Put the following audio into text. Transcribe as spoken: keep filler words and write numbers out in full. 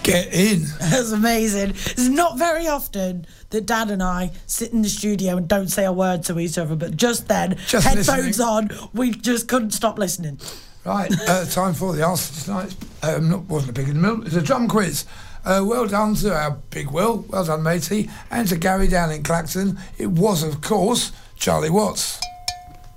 Get in. That's amazing. It's not very often that Dad and I sit in the studio and don't say a word to each other, but just then, Just headphones listening. on, we just couldn't stop listening. Right, uh, time for the answer tonight. Um, not, wasn't a pig in the middle. It's a drum quiz. Uh, well done to our Big Will. Well done, matey. And to Gary down in Clacton. It was, of course, Charlie Watts.